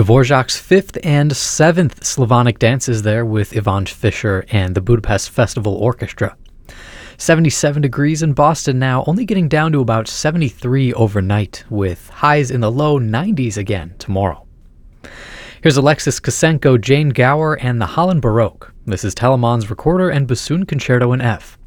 Dvorak's fifth and seventh Slavonic dances there with Ivan Fischer and the Budapest Festival Orchestra. 77 degrees in Boston now, only getting down to about 73 overnight, with highs in the low 90s again tomorrow. Here's Alexis Kosenko, Jane Gower, and the Holland Baroque. This is Telemann's Recorder and Bassoon Concerto in F.